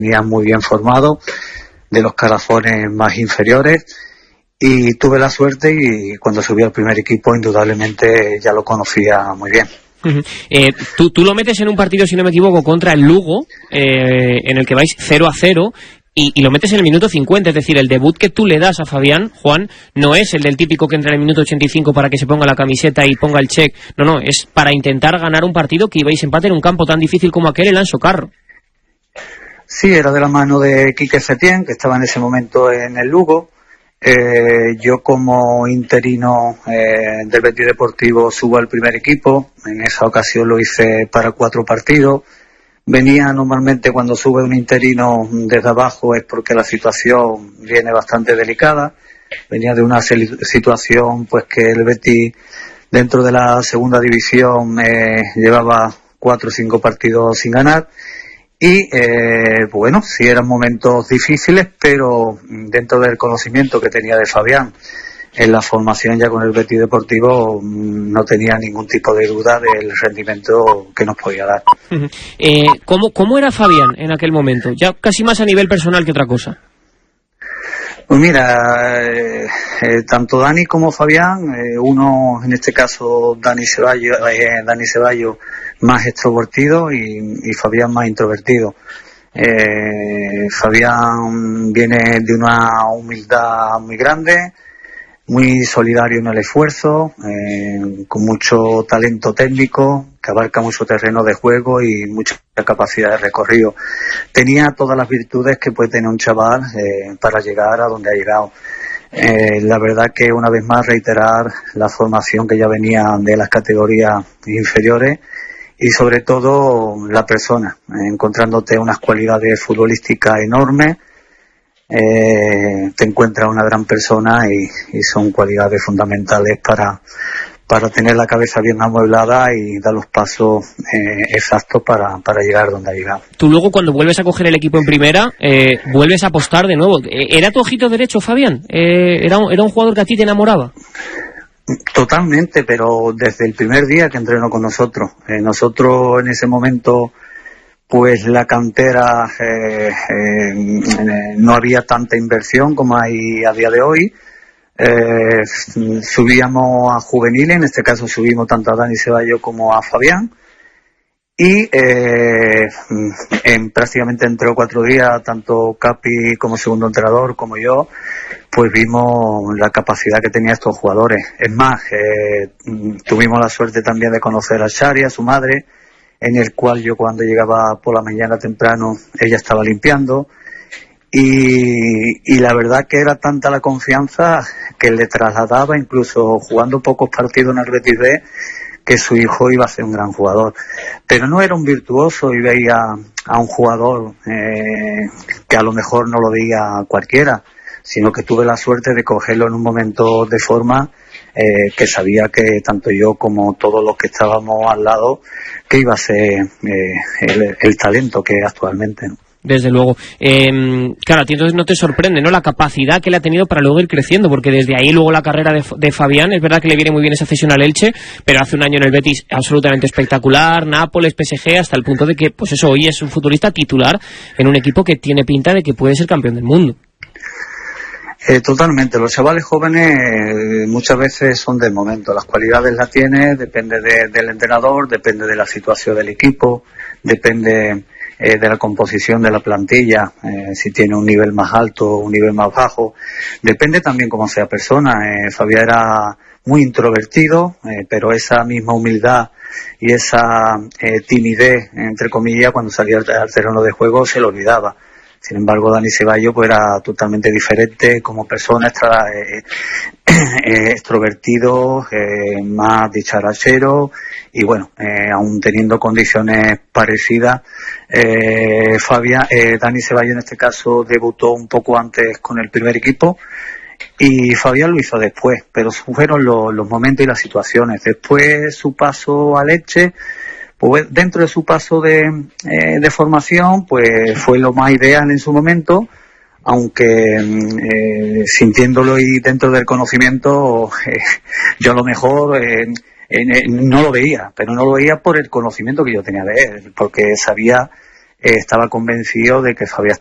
venía muy bien formado, de los escalafones más inferiores, y tuve la suerte y cuando subí al primer equipo indudablemente ya lo conocía muy bien. Tú lo metes en un partido, si no me equivoco, contra el Lugo, en el que vais 0-0, y lo metes en el minuto 50, es decir, el debut que tú le das a Fabián, Juan, no es el del típico que entra en el minuto 85 para que se ponga la camiseta y ponga el check, no, es para intentar ganar un partido que ibais a empate en un campo tan difícil como aquel, el Anxo Carro. Sí, era de la mano de Quique Setién, que estaba en ese momento en el Lugo. Yo como interino del Betis Deportivo subo al primer equipo. En esa ocasión lo hice para 4 partidos. Venía normalmente cuando sube un interino desde abajo es porque la situación viene bastante delicada. Venía de una situación pues que el Betis dentro de la segunda división llevaba 4 o 5 partidos sin ganar. Y bueno, sí eran momentos difíciles, pero dentro del conocimiento que tenía de Fabián en la formación ya con el Betis Deportivo, no tenía ningún tipo de duda del rendimiento que nos podía dar. ¿Cómo era Fabián en aquel momento? Ya casi más a nivel personal que otra cosa. Pues mira, tanto Dani como Fabián, uno en este caso Dani Ceballos más extrovertido y Fabián más introvertido. Fabián viene de una humildad muy grande, muy solidario en el esfuerzo, con mucho talento técnico, que abarca mucho terreno de juego y mucha capacidad de recorrido. Tenía todas las virtudes que puede tener un chaval para llegar a donde ha llegado. La verdad que una vez más reiterar la formación que ya venía de las categorías inferiores y sobre todo la persona, encontrándote unas cualidades futbolísticas enormes, te encuentras una gran persona y son cualidades fundamentales para tener la cabeza bien amueblada y dar los pasos exactos para llegar donde ha llegado. Tú luego cuando vuelves a coger el equipo en primera, vuelves a apostar de nuevo. ¿Era tu ojito derecho, Fabián? ¿Era un jugador que a ti te enamoraba? Totalmente, pero desde el primer día que entrenó con nosotros. Nosotros en ese momento, pues la cantera no había tanta inversión como hay a día de hoy. Subíamos a juveniles, en este caso subimos tanto a Dani Ceballos como a Fabián. Y prácticamente en 3 o 4 días, tanto Capi como segundo entrenador como yo, pues vimos la capacidad que tenían estos jugadores. Es más, tuvimos la suerte también de conocer a Shari, a su madre, en el cual yo cuando llegaba por la mañana temprano, ella estaba limpiando. Y la verdad que era tanta la confianza que le trasladaba, incluso jugando pocos partidos en el Betis B, que su hijo iba a ser un gran jugador. Pero no era un virtuoso y veía a un jugador que a lo mejor no lo veía cualquiera, sino que tuve la suerte de cogerlo en un momento de forma que sabía que tanto yo como todos los que estábamos al lado que iba a ser el talento que es actualmente, ¿no? Desde luego. Claro, a ti entonces no te sorprende, ¿no?, la capacidad que le ha tenido para luego ir creciendo, porque desde ahí luego la carrera de Fabián, es verdad que le viene muy bien esa cesión al Elche, pero hace un año en el Betis absolutamente espectacular, Nápoles, PSG, hasta el punto de que, pues eso, hoy es un futbolista titular en un equipo que tiene pinta de que puede ser campeón del mundo. Totalmente, los chavales jóvenes muchas veces son del momento, las cualidades las tiene, depende del entrenador, depende de la situación del equipo, depende de la composición de la plantilla, si tiene un nivel más alto o un nivel más bajo, depende también cómo sea persona. Fabián era muy introvertido, pero esa misma humildad y esa timidez, entre comillas, cuando salía al terreno de juego se lo olvidaba. Sin embargo, Dani Ceballos pues era totalmente diferente como persona, extrovertido, más dicharachero y bueno, aún teniendo condiciones parecidas, Dani Ceballos en este caso debutó un poco antes con el primer equipo y Fabián lo hizo después, pero fueron los momentos y las situaciones. Después su paso a Elche, pues dentro de su paso de formación, pues fue lo más ideal en su momento, aunque sintiéndolo y dentro del conocimiento, yo a lo mejor no lo veía, pero no lo veía por el conocimiento que yo tenía de él, porque sabía estaba convencido de que Fabián